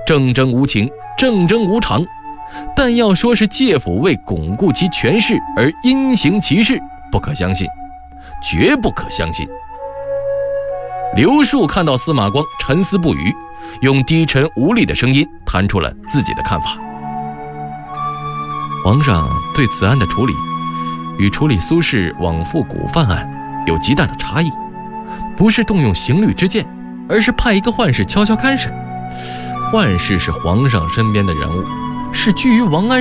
铮铮无情，铮铮无常。但要说是介甫为巩固其权势而因行其事，不可相信，绝不可相信。刘树看到司马光沉思不语，用低沉无力的声音谈出了自己的看法。皇上对此案的处理与处理苏轼往复古犯案有极大的差异，不是动用刑律之剑，而是派一个宦士悄悄看审。宦士是皇上身边的人物，是居于王安